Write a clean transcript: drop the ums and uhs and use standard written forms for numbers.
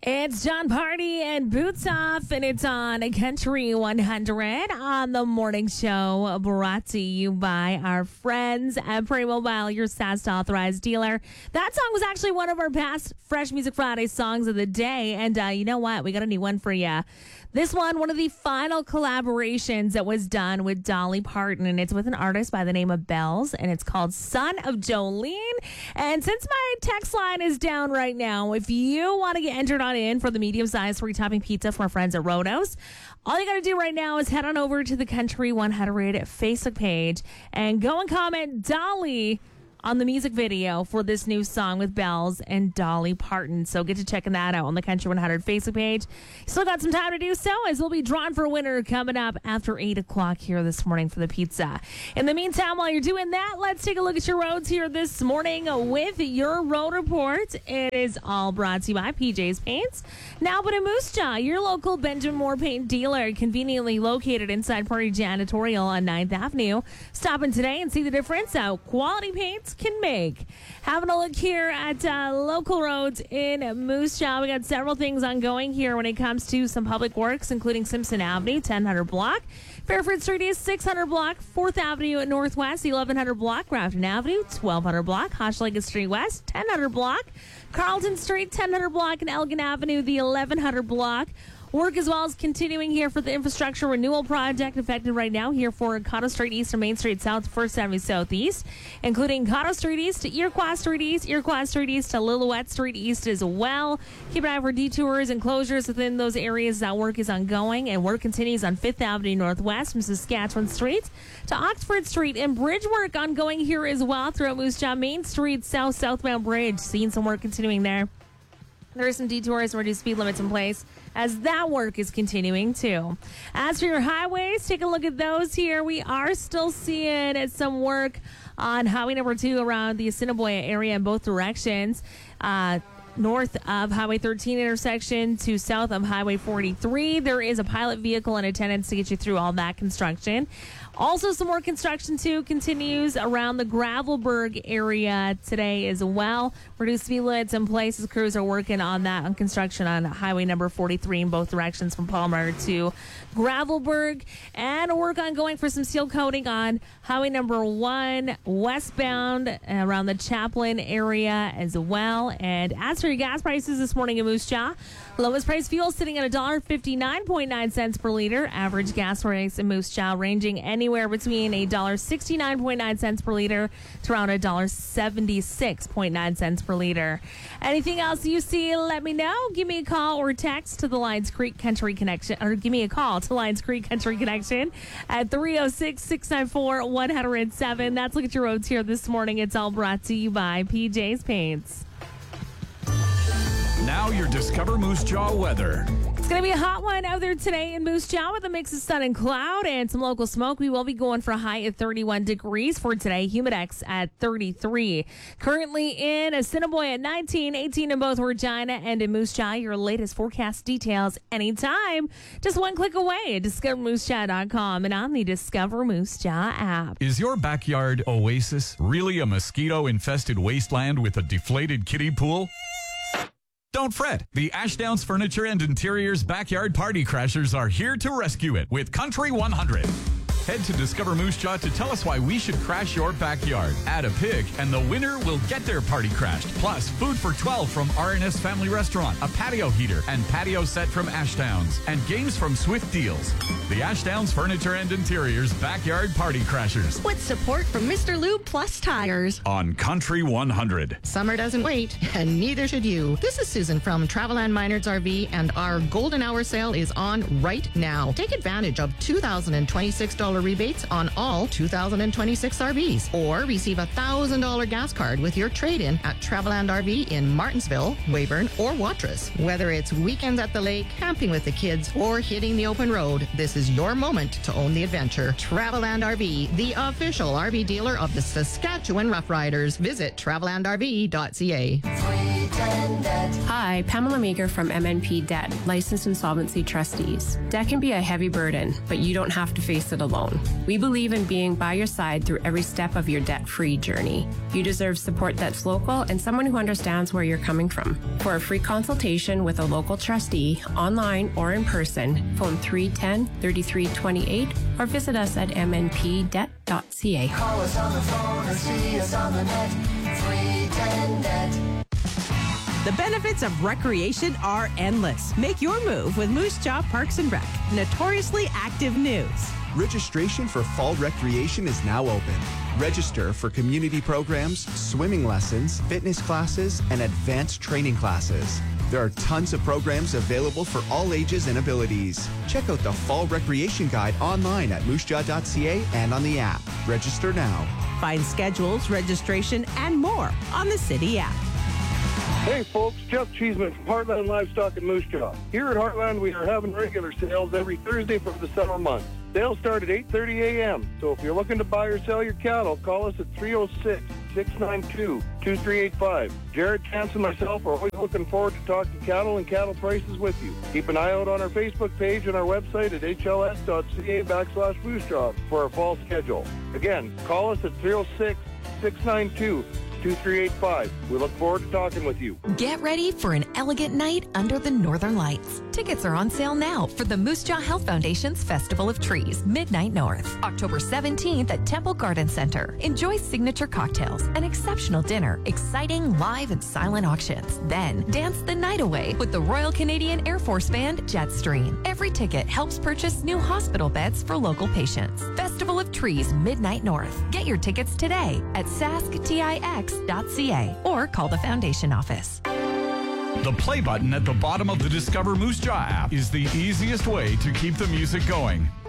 It's John Party and Boots Off, and it's on Country 100 on the morning show, brought to you by our friends at Prairie Mobile, your SaaS authorized dealer. That song was actually one of our past Fresh Music Friday songs of the day, and you know what? We got a new one for you. This one of the final collaborations that was done with Dolly Parton, and it's with an artist by the name of Bells, and it's called Son of Jolene. And since my text line is down right now, if you want to get entered on in for the medium-sized free-topping pizza from our friends at Rotos, all you got to do right now is head on over to the Country 100 Facebook page and go and comment Dolly on the music video for this new song with Bells and Dolly Parton. So get to checking that out on the Country 100 Facebook page. Still got some time to do so, as we'll be drawn for a winner coming up after 8 o'clock here this morning for the pizza. In the meantime, while you're doing that, let's take a look at your roads here this morning with your road report. It is all brought to you by PJ's Paints. Now but in Moose Jaw, your local Benjamin Moore paint dealer, conveniently located inside Party Janitorial on 9th Avenue. Stop in today and see the difference how quality paints can make. Having a look here at local roads in Moose Jaw. We got several things ongoing here when it comes to some public works, including Simpson Avenue, 1000 block. Fairford Street is 600 block, 4th Avenue at Northwest, 1100 block, Grafton Avenue, 1200 block, Hochelaga Street West, 1000 block, Carlton Street, 1000 block, and Elgin Avenue, the 1100 block. Work as well as continuing here for the infrastructure renewal project affected right now here for Cotto Street East and Main Street South, 1st Avenue Southeast, including Cotto Street East to Iroquois Street East, Iroquois Street East to Lillooet Street East as well. Keep an eye for detours and closures within those areas. That work is ongoing, and work continues on 5th Avenue Northwest from Saskatchewan Street to Oxford Street, and bridge work ongoing here as well throughout Moose Jaw. Main Street southbound bridge, seeing some work continuing there. There are some detours and reduced speed limits in place as that work is continuing too. As for your highways, take a look at those here. We are still seeing some work on Highway number 2 around the Assiniboia area in both directions. North of Highway 13 intersection to south of Highway 43. There is a pilot vehicle in attendance to get you through all that construction. Also, some more construction, too, continues around the Gravelburg area today as well. Reduced speed limits in place as crews are working on that on construction on Highway number 43 in both directions from Palmer to Gravelburg. And work ongoing for some seal coating on Highway number 1 westbound around the Chaplin area as well. And as for your gas prices this morning in Moose Jaw, lowest price fuel sitting at $1.59.9 cents per liter. Average gas price in Moose Jaw ranging anywhere between $1.69.9 cents per liter to around $1.76.9 cents per liter. Anything else you see, let me know. Give me a call or text to the Lions Creek Country Connection, or give me a call to Lions Creek Country Connection at 306-694-107. That's Look at Your Roads here this morning. It's all brought to you by PJ's Paints. Now your Discover Moose Jaw weather. It's going to be a hot one out there today in Moose Jaw with a mix of sun and cloud and some local smoke. We will be going for a high of 31 degrees for today. Humidex at 33. Currently in Assiniboia at 19, 18 in both Regina and in Moose Jaw. Your latest forecast details anytime. Just one click away at discovermoosejaw.com and on the Discover Moose Jaw app. Is your backyard oasis really a mosquito-infested wasteland with a deflated kiddie pool? Don't fret. The Ashdowns Furniture and Interiors Backyard Party Crashers are here to rescue it with Country 100. Head to Discover Moose Jaw to tell us why we should crash your backyard. Add a pig, and the winner will get their party crashed. Plus, food for 12 from R&S Family Restaurant, a patio heater and patio set from Ashdowns, and games from Swift Deals. The Ashdowns Furniture and Interiors Backyard Party Crashers. With support from Mr. Lube Plus Tires. On Country 100. Summer doesn't wait, and neither should you. This is Susan from Traveland Minards RV, and our golden hour sale is on right now. Take advantage of $2,026 rebates on all 2026 RVs, or receive a $1,000 gas card with your trade-in at Traveland RV in Martinsville, Weyburn, or Watrous. Whether it's weekends at the lake, camping with the kids, or hitting the open road, this is your moment to own the adventure. Traveland RV, the official RV dealer of the Saskatchewan Roughriders. Visit travelandrv.ca. Hi, Hi, Pamela Meager from MNP Debt, Licensed Insolvency Trustees. Debt can be a heavy burden, but you don't have to face it alone. We believe in being by your side through every step of your debt-free journey. You deserve support that's local and someone who understands where you're coming from. For a free consultation with a local trustee, online or in person, phone 310-3328 or visit us at mnpdebt.ca. Call us on the phone or see us on the net. 310-NET. The benefits of recreation are endless. Make your move with Moose Jaw Parks and Rec. Notoriously active news. Registration for fall recreation is now open. Register for community programs, swimming lessons, fitness classes, and advanced training classes. There are tons of programs available for all ages and abilities. Check out the Fall Recreation Guide online at moosejaw.ca and on the app. Register now. Find schedules, registration, and more on the City app. Hey folks, Jeff Cheeseman from Heartland Livestock in Moose Jaw. Here at Heartland, we are having regular sales every Thursday for the summer months. Sales start at 8:30 a.m. So if you're looking to buy or sell your cattle, call us at 306-692-2385. Jared Chance and myself are always looking forward to talking cattle and cattle prices with you. Keep an eye out on our Facebook page and our website at hls.ca/Moose Jaw for our fall schedule. Again, call us at 306-692-2385. We look forward to talking with you. Get ready for an elegant night under the Northern Lights. Tickets are on sale now for the Moose Jaw Health Foundation's Festival of Trees, Midnight North, October 17th at Temple Garden Center. Enjoy signature cocktails, an exceptional dinner, exciting live and silent auctions. Then dance the night away with the Royal Canadian Air Force Band Jetstream. Every ticket helps purchase new hospital beds for local patients. Festival of Trees, Midnight North. Get your tickets today at SaskTIX.ca or call the foundation office. The play button at the bottom of the Discover Moose Jaw app is the easiest way to keep the music going.